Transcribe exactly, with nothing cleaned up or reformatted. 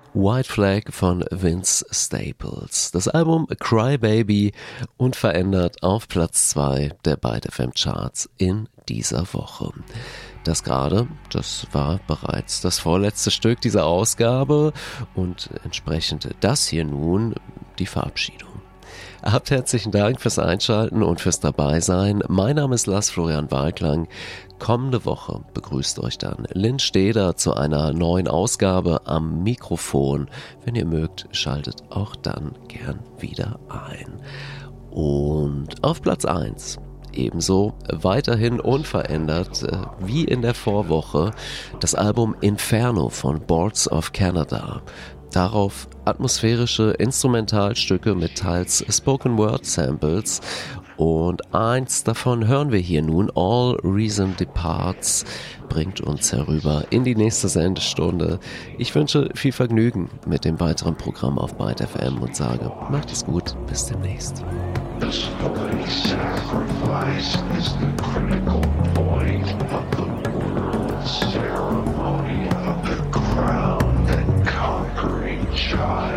White Flag von Vince Staples. Das Album Cry Baby unverändert auf Platz zwei der Byte F M Charts in dieser Woche. Das gerade, das war bereits das vorletzte Stück dieser Ausgabe und entsprechend das hier nun die Verabschiedung. Habt herzlichen Dank fürs Einschalten und fürs Dabeisein. Mein Name ist Lars Florian Wahlklang. Kommende Woche begrüßt euch dann Lynn Steder zu einer neuen Ausgabe am Mikrofon. Wenn ihr mögt, schaltet auch dann gern wieder ein. Und auf Platz eins, ebenso weiterhin unverändert äh, wie in der Vorwoche, das Album Inferno von Boards of Canada. Darauf atmosphärische Instrumentalstücke mit teils Spoken-Word-Samples und eins davon hören wir hier nun. All Reason Departs bringt uns herüber in die nächste Sendestunde. Ich wünsche viel Vergnügen mit dem weiteren Programm auf Byte F M und sage, macht es gut, bis demnächst. The sacrifice is the